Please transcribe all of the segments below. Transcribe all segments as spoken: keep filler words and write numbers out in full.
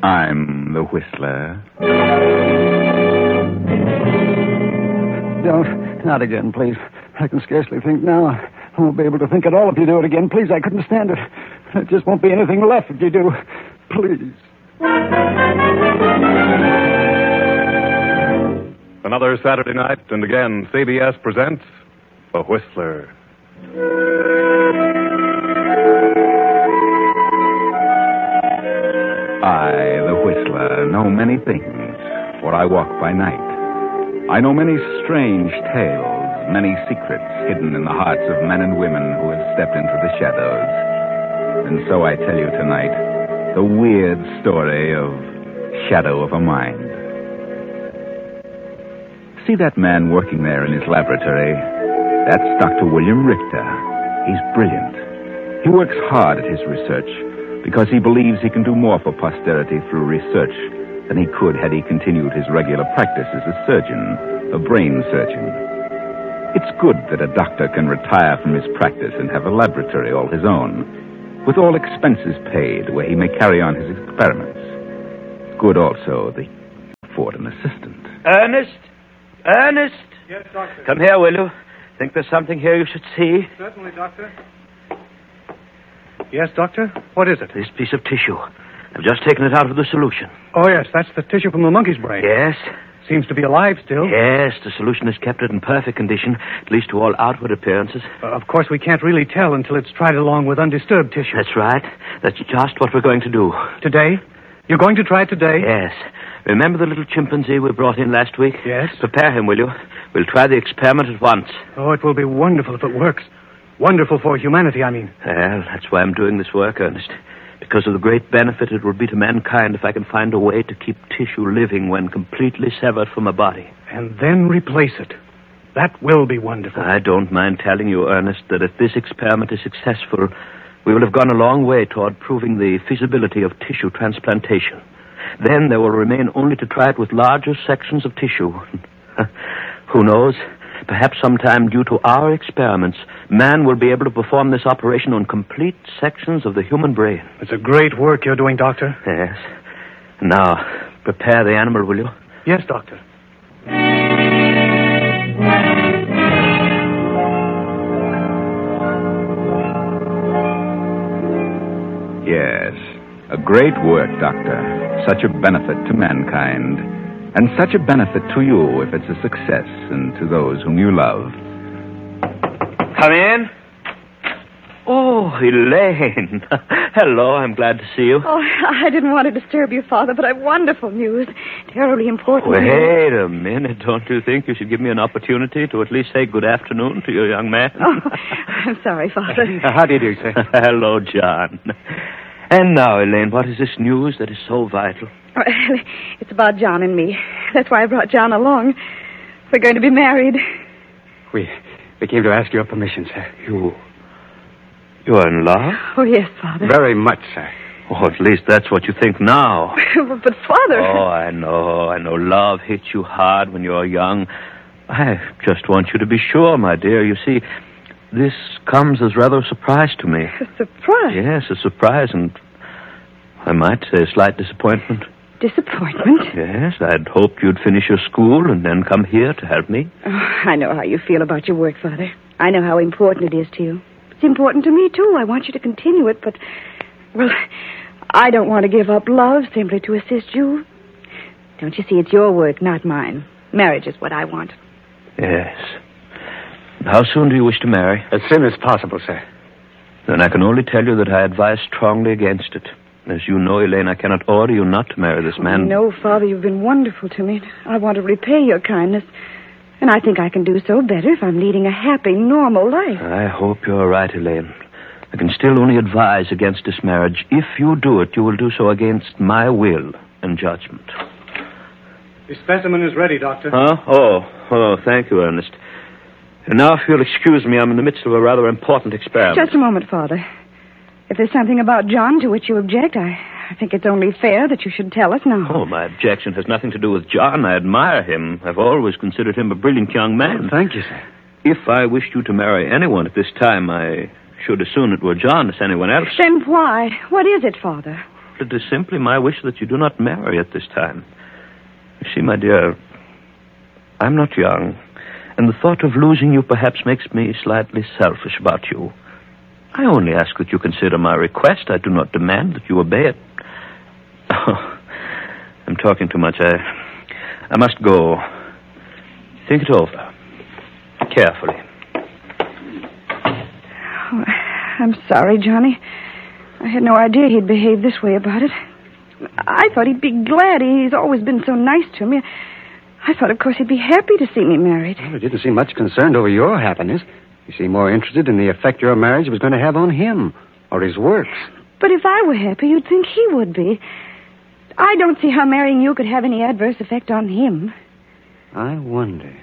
I'm the Whistler. Don't. Not again, please. I can scarcely think now. I won't be able to think at all if you do it again. Please, I couldn't stand it. There just won't be anything left if you do. Please. Another Saturday night, and again, C B S presents The Whistler. I, the Whistler, know many things, for I walk by night. I know many strange tales, many secrets hidden in the hearts of men and women who have stepped into the shadows. And so I tell you tonight the weird story of Shadow of a Mind. See that man working there in his laboratory? That's Doctor William Richter. He's brilliant. He works hard at his research because he believes he can do more for posterity through research than he could had he continued his regular practice as a surgeon, a brain surgeon. It's good that a doctor can retire from his practice and have a laboratory all his own, with all expenses paid where he may carry on his experiments. Good also that he can afford an assistant. Ernest? Ernest? Yes, Doctor. Come here, will you? Think there's something here you should see? Certainly, Doctor. Yes, Doctor? What is it? This piece of tissue. I've just taken it out of the solution. Oh, yes, that's the tissue from the monkey's brain. Yes? Seems to be alive still. Yes, the solution has kept it in perfect condition, at least to all outward appearances. Uh, of course, we can't really tell until it's tried along with undisturbed tissue. That's right. That's just what we're going to do. Today? You're going to try it today? Yes. Remember the little chimpanzee we brought in last week? Yes. Prepare him, will you? We'll try the experiment at once. Oh, it will be wonderful if it works. Wonderful for humanity, I mean. Well, that's why I'm doing this work, Ernest. Because of the great benefit it will be to mankind if I can find a way to keep tissue living when completely severed from a body. And then replace it. That will be wonderful. I don't mind telling you, Ernest, that if this experiment is successful, we will have gone a long way toward proving the feasibility of tissue transplantation. Then there will remain only to try it with larger sections of tissue. Who knows? Perhaps sometime, due to our experiments, man will be able to perform this operation on complete sections of the human brain. It's a great work you're doing, Doctor. Yes. Now, prepare the animal, will you? Yes, Doctor. Yes, a great work, Doctor. Such a benefit to mankind. And such a benefit to you if it's a success, and to those whom you love. Come in. Oh, Elaine. Hello, I'm glad to see you. Oh, I didn't want to disturb you, Father, but I've wonderful news. Terribly important Wait news. a minute. Don't you think you should give me an opportunity to at least say good afternoon to your young man? Oh, I'm sorry, Father. Uh, how do you do, sir? Hello, John. And now, Elaine, what is this news that is so vital? Well, it's about John and me. That's why I brought John along. We're going to be married. We, we came to ask your permission, sir. You... You are in love? Oh, yes, Father. Very much, sir. Oh, at least that's what you think now. But, Father... Oh, I know, I know. Love hits you hard when you're young. I just want you to be sure, my dear. You see, this comes as rather a surprise to me. A surprise? Yes, a surprise, and I might say a slight disappointment. Disappointment? Yes, I'd hoped you'd finish your school and then come here to help me. Oh, I know how you feel about your work, Father. I know how important it is to you. It's important to me, too. I want you to continue it, but, well, I don't want to give up love simply to assist you. Don't you see, it's your work, not mine. Marriage is what I want. Yes. How soon do you wish to marry? As soon as possible, sir. Then I can only tell you that I advise strongly against it. As you know, Elaine, I cannot order you not to marry this man. No, Father, you've been wonderful to me. I want to repay your kindness. And I think I can do so better if I'm leading a happy, normal life. I hope you're right, Elaine. I can still only advise against this marriage. If you do it, you will do so against my will and judgment. The specimen is ready, Doctor. Huh? Oh, oh, thank you, Ernest. And now, if you'll excuse me, I'm in the midst of a rather important experiment. Just a moment, Father. If there's something about John to which you object, I, I think it's only fair that you should tell us now. Oh, my objection has nothing to do with John. I admire him. I've always considered him a brilliant young man. Oh, thank you, sir. If I wished you to marry anyone at this time, I should as soon it were John as anyone else. Then why? What is it, Father? It is simply my wish that you do not marry at this time. You see, my dear, I'm not young, and the thought of losing you perhaps makes me slightly selfish about you. I only ask that you consider my request. I do not demand that you obey it. Oh, I'm talking too much. I, I must go. Think it over. Carefully. Oh, I'm sorry, Johnny. I had no idea he'd behave this way about it. I thought he'd be glad. He's always been so nice to me. I thought, of course, he'd be happy to see me married. Well, he didn't seem much concerned over your happiness. He seemed more interested in the effect your marriage was going to have on him or his works. But if I were happy, you'd think he would be. I don't see how marrying you could have any adverse effect on him. I wonder.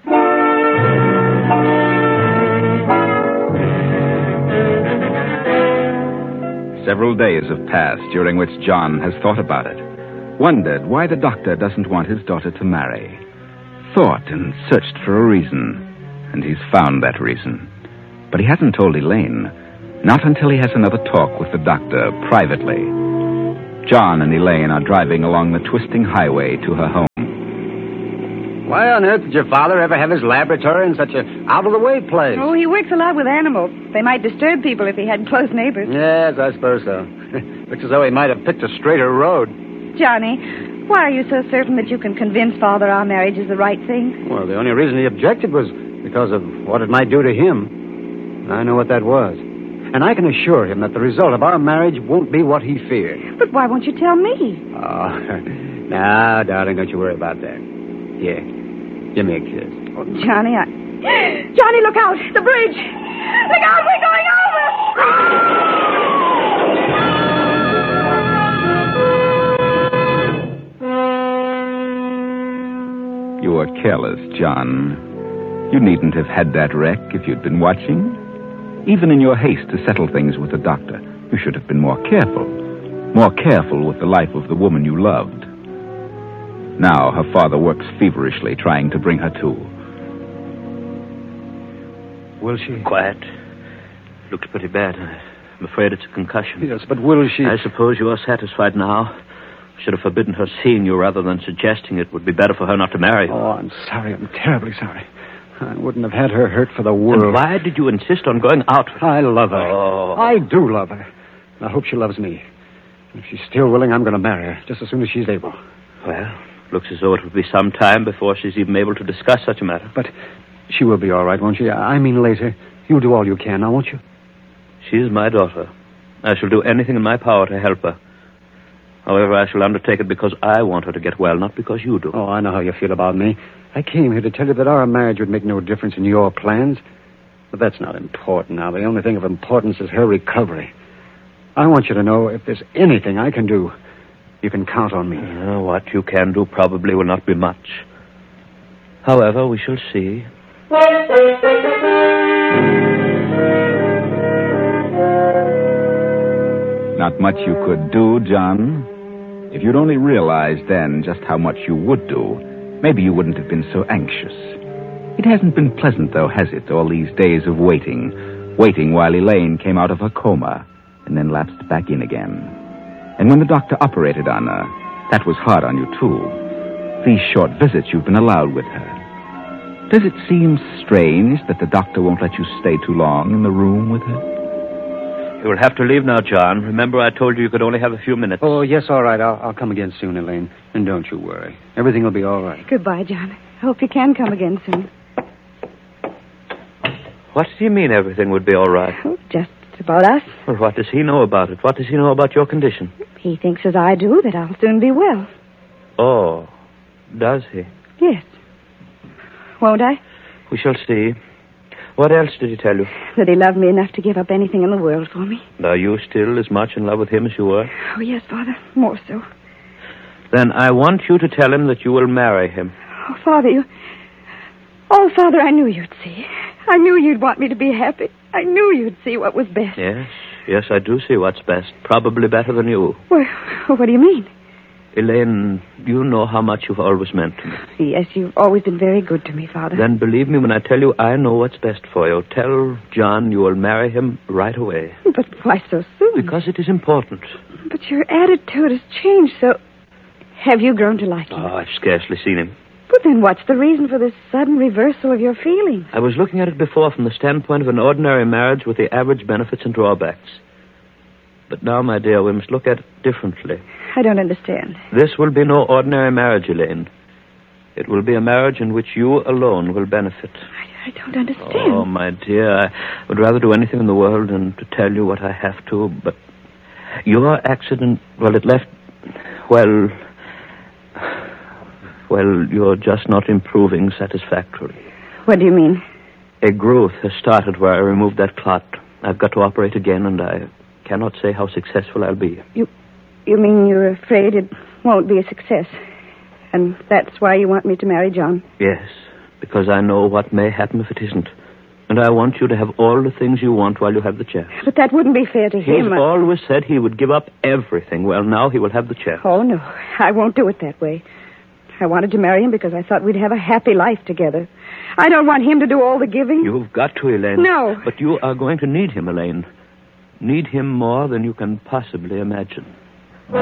Several days have passed during which John has thought about it. Wondered why the doctor doesn't want his daughter to marry. Thought and searched for a reason. And he's found that reason. But he hasn't told Elaine. Not until he has another talk with the doctor privately. John and Elaine are driving along the twisting highway to her home. Why on earth did your father ever have his laboratory in such an out-of-the-way place? Oh, he works a lot with animals. They might disturb people if he had close neighbors. Yes, I suppose so. Looks as though he might have picked a straighter road. Johnny, why are you so certain that you can convince Father our marriage is the right thing? Well, the only reason he objected was because of what it might do to him. I know what that was. And I can assure him that the result of our marriage won't be what he feared. But why won't you tell me? Oh, now, darling, don't you worry about that. Here, give me a kiss. Oh, Johnny, I... Johnny, look out! The bridge! Look out, we're going over! You were careless, John. You needn't have had that wreck if you'd been watching. Even in your haste to settle things with the doctor, you should have been more careful. More careful with the life of the woman you loved. Now her father works feverishly trying to bring her to. Will she? Quiet. Looks pretty bad. I'm afraid it's a concussion. Yes, but will she? I suppose you are satisfied now. Should have forbidden her seeing you rather than suggesting it would be better for her not to marry you. Oh, I'm sorry. I'm terribly sorry. I wouldn't have had her hurt for the world. And why did you insist on going out with her? I love her. Oh. I do love her. I hope she loves me. If she's still willing, I'm going to marry her, just as soon as she's able. Well, looks as though it will be some time before she's even able to discuss such a matter. But she will be all right, won't she? I mean later. You'll do all you can now, won't you? She is my daughter. I shall do anything in my power to help her. However, I shall undertake it because I want her to get well, not because you do. Oh, I know how you feel about me. I came here to tell you that our marriage would make no difference in your plans. But that's not important now. The only thing of importance is her recovery. I want you to know if there's anything I can do, you can count on me. Uh, what you can do probably will not be much. However, we shall see. Not much you could do, John. If you'd only realized then just how much you would do, maybe you wouldn't have been so anxious. It hasn't been pleasant, though, has it, all these days of waiting, waiting while Elaine came out of her coma and then lapsed back in again. And when the doctor operated on her, that was hard on you, too. These short visits you've been allowed with her. Does it seem strange that the doctor won't let you stay too long in the room with her? You will have to leave now, John. Remember, I told you you could only have a few minutes. Oh, yes, all right. I'll, I'll come again soon, Elaine. And don't you worry. Everything will be all right. Goodbye, John. I hope you can come again soon. What does he mean everything would be all right? Oh, just about us. Well, what does he know about it? What does he know about your condition? He thinks as I do that I'll soon be well. Oh, does he? Yes. Won't I? We shall see. What else did he tell you? That he loved me enough to give up anything in the world for me. And are you still as much in love with him as you were? Oh, yes, Father. More so. Then I want you to tell him that you will marry him. Oh, Father, you... Oh, Father, I knew you'd see. I knew you'd want me to be happy. I knew you'd see what was best. Yes, yes, I do see what's best. Probably better than you. Well, what do you mean? Elaine, you know how much you've always meant to me. Yes, you've always been very good to me, Father. Then believe me when I tell you I know what's best for you. Tell John you will marry him right away. But why so soon? Because it is important. But your attitude has changed, so... Have you grown to like him? Oh, I've scarcely seen him. But then what's the reason for this sudden reversal of your feelings? I was looking at it before from the standpoint of an ordinary marriage with the average benefits and drawbacks. But now, my dear, we must look at it differently. I don't understand. This will be no ordinary marriage, Elaine. It will be a marriage in which you alone will benefit. I, I don't understand. Oh, my dear, I would rather do anything in the world than to tell you what I have to, but your accident, well, it left, well, well, you're just not improving satisfactorily. What do you mean? A growth has started where I removed that clot. I've got to operate again, and I cannot say how successful I'll be. You, you mean you're afraid it won't be a success? And that's why you want me to marry John? Yes, because I know what may happen if it isn't. And I want you to have all the things you want while you have the chance. But that wouldn't be fair to He's him. I... always said he would give up everything. Well, now he will have the chance. Oh, no. I won't do it that way. I wanted to marry him because I thought we'd have a happy life together. I don't want him to do all the giving. You've got to, Elaine. No. But you are going to need him, Elaine. Need him more than you can possibly imagine.